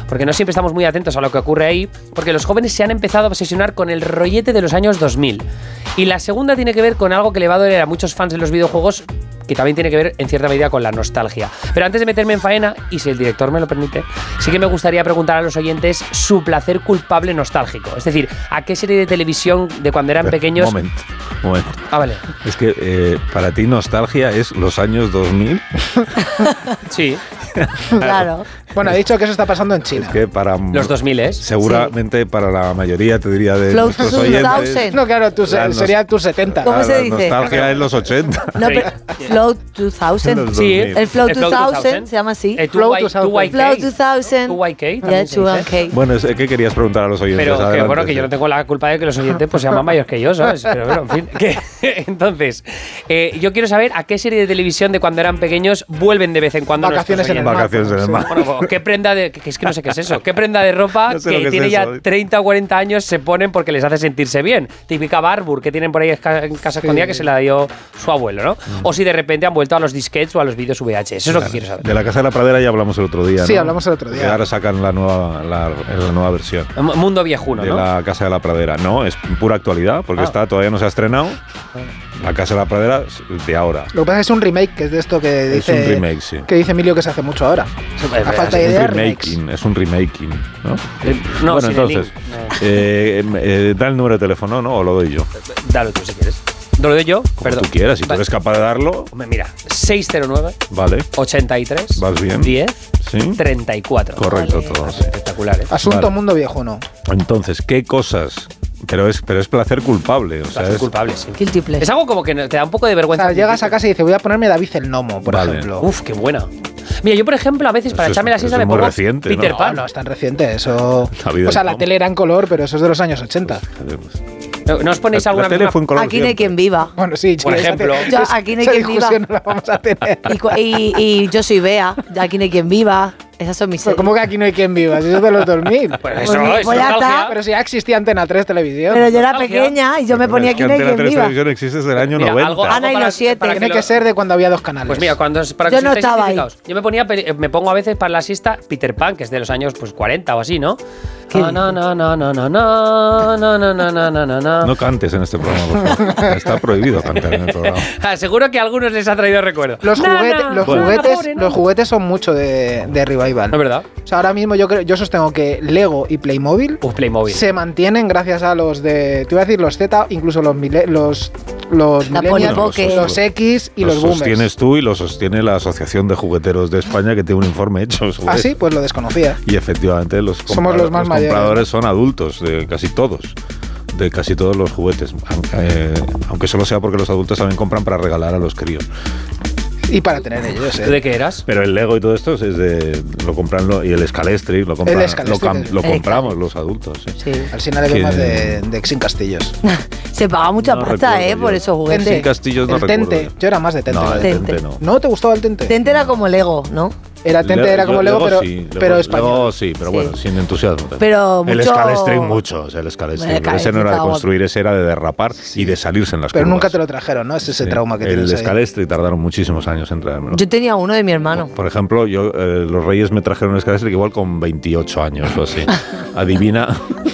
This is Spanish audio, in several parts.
porque no siempre estamos muy atentos a lo que ocurre ahí, porque los jóvenes se han empezado a obsesionar con el rollete de los años 2000. Y la segunda tiene que ver con algo que le va a doler a muchos fans de los videojuegos, que también tiene que ver en cierta medida con la nostalgia. Pero antes de meterme en faena, y si el director me lo permite, sí que me gustaría preguntar a los oyentes su placer culpable nostálgico. Es decir, ¿a qué serie de televisión de cuando eran pequeños? Momento. Ah, vale. Es que para ti nostalgia es los años 2000. Sí. Claro. Bueno, ha dicho que eso está pasando en China. Es que para los 2000, seguramente para la mayoría, te diría, de Flow nuestros 2000. oyentes. No, claro, sería tus 70. ¿Cómo se La dice? nostalgia es los 80. No, pero Flow 2000. Sí, El Flow 2000 se llama así. Flow 2000. Flow 2000. 2YK también se dice. 2YK. Bueno, ¿qué querías preguntar a los oyentes? Pero Adelante, que yo no tengo la culpa de que los oyentes pues sean más mayores que yo, ¿sabes? Pero bueno, en fin. Entonces, yo quiero saber a qué serie de televisión de cuando eran pequeños vuelven de vez en cuando. Vacaciones en el mar. Vacaciones en el mar. Bueno, ¿qué prenda de...? Que es que no sé qué es eso. ¿Qué prenda de ropa No sé que lo que tiene es ya eso. 30 o 40 años se ponen porque les hace sentirse bien? Típica Barbour que tienen por ahí en casa escondida que se la dio su abuelo, ¿no? O si de repente han vuelto a los disquetes o a los vídeos VHS. Eso es lo que quiero saber. De la Casa de la Pradera ya hablamos el otro día, Sí, ¿no? hablamos el otro día. Que ahora sacan la nueva versión Mundo viejuno, de ¿no? la Casa de la Pradera. No, es pura actualidad, porque todavía no se ha estrenado. La Casa de la Pradera es de ahora. Lo que pasa es que es un remake, que es de esto que dice. Es un remake, sí. Que dice Emilio que se hace mucho ahora. A falta de idea, remakes. Es un remaking, ¿no? No, bueno, sin entonces, da el número de teléfono, ¿no? O lo doy yo. Dalo tú si quieres. ¿Lo doy yo? Como tú quieras, si tú eres capaz de darlo. Hombre, mira, 609 Vale. 83 Vas bien. 10 Sí. 34. Correcto, Vale. todo. Sí. Espectacular, ¿eh? Asunto Vale. mundo viejuno. Entonces, ¿qué cosas? Pero es placer culpable. O sea, Es es culpable, sí. Guilty pleasure. Es algo como que te da un poco de O vergüenza. sea, llegas a casa y dices, voy a ponerme David el Gnomo, por Vale. ejemplo. Uf, qué buena. Mira, yo por ejemplo a veces para Eso es- echarme la eso siesta es me muy pongo reciente, Peter ¿no? Pan. No, es tan reciente, eso. David O sea, el la Gnomo. tele era en color, pero eso es de los años 80. ¿No os ponéis alguna La tele vez fue en color Aquí no hay siempre. quien viva. Bueno, sí, Por ejemplo. Yo, aquí no hay esa quien viva. discusión no la vamos a tener. Y yo soy Bea. Aquí no hay quien viva. Esas son mis Pero series. ¿cómo que aquí no hay quien viva? Si eso es de los 2000. Pues Pues eso, ya eso está. nostalgia. Pero si ya existía Antena 3 Televisión. Pero yo era Nostalgia. pequeña y yo me ponía Es que Aquí no hay Antena quien 3 viva. Televisión existe desde el año Mira, 90. algo Ana y para- los 7. para que Tiene lo- que ser de cuando había dos canales. Pues mira, para que Yo os no sintáis estaba ahí. identificados. Yo me pongo a veces para la siesta Peter Pan, que es de los años pues 40 o así, ¿no? ¿Qué No cantes en este programa, por favor. Está prohibido cantar en el programa. Seguro que a algunos les ha traído recuerdo. Los Pobre, no. juguetes son mucho de revival. ¿No es verdad? O sea, ahora mismo yo sostengo que Lego y Playmobil Playmobil. se mantienen gracias a los de, te iba a decir los Z, incluso los millennials, Polly Pocket. los X y los Lo boomers. sostienes tú y lo sostiene la Asociación de Jugueteros de España, que tiene un informe hecho sobre Ah, sí, eso. pues lo desconocía. Y efectivamente los Somos los más mayores, compradores son adultos, de casi todos. De casi todos los juguetes. Aunque solo sea porque los adultos también compran para regalar a los críos. Y para tener ellos, ¿Tú de qué eras? Pero el Lego y todo esto lo compran y el Scalestri lo compran, El Scalestri, lo compramos los adultos. Sí. Sí. Al final hay Que- más de Exin Castillos. Se paga mucha No pasta, recuerdo por yo. esos Sin juguetes. Castillos no El recuerdo. Tente. Yo era más de Tente. No, la el verdad. Tente no. ¿No te gustaba el Tente? Tente era como Lego, ¿no? Era Tente, era como Lego, pero español. Lego sí, pero Sí. bueno, sin entusiasmo. Pero El mucho- Scalestri mucho, o sea, el Scalestri. El Pero ese no era de estaba construir, ese era de derrapar y de salirse en las Pero curvas. nunca te lo trajeron, ¿no? Es ese Sí. trauma que el tienes ahí. Scalestri tardaron muchísimos años en traérmelo. Yo tenía uno de mi hermano. Por ejemplo, los Reyes me trajeron el Scalestri igual con 28 años o así. Adivina.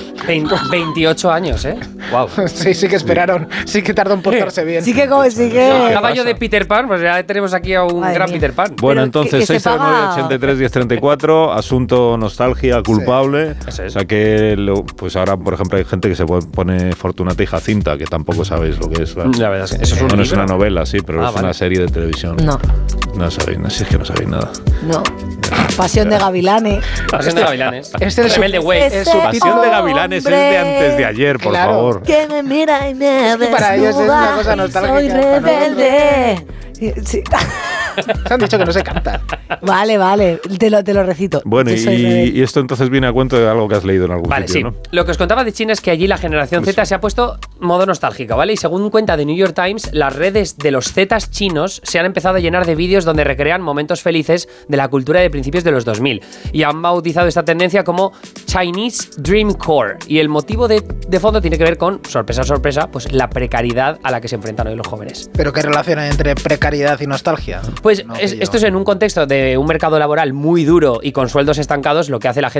28 años, ¿eh? Wow. Sí que esperaron. Sí que tardó en portarse bien. Sí que como sí que. Caballo de Peter Pan, pues ya tenemos aquí a un Madre gran mía. Peter Pan. Bueno, Pero entonces que se 609-83-1034, asunto nostalgia culpable. Eso es. O sea que, pues ahora, por ejemplo, hay gente que se pone Fortunata y Jacinta, que tampoco sabéis lo que es. ¿verdad? La verdad es que eso es un No es libro. una novela, sí, pero Ah, es vale. una serie de televisión. No, No sabéis, es que no sabéis nada. no. Pasión de Gavilanes. Pasión de Gavilanes. Este es Rebelde su- Way. es su Pasión de Gavilanes es de antes de ayer, por Claro. favor. Que me mira y me que para ellos es una desnuda cosa y nostálgica, soy para rebelde. Sí. Se han dicho que no se canta. Vale, te lo recito. Bueno, Yo soy rebelde. y esto entonces viene a cuento de algo que has leído en algún Vale, sí. sitio, ¿no? Lo que os contaba de China es que allí la generación Z se ha puesto modo nostálgica, ¿vale? Y según cuenta de New York Times, las redes de los Zetas chinos se han empezado a llenar de vídeos donde recrean momentos felices de la cultura de principios de los 2000. Y han bautizado esta tendencia como Chinese Dream Core. Y el motivo de fondo tiene que ver con, sorpresa, sorpresa, pues la precariedad a la que se enfrentan hoy los jóvenes. ¿Pero qué relación hay entre precariedad y nostalgia? Pues No, esto que yo- es en un contexto de un mercado laboral muy duro y con sueldos estancados, lo que hace la gente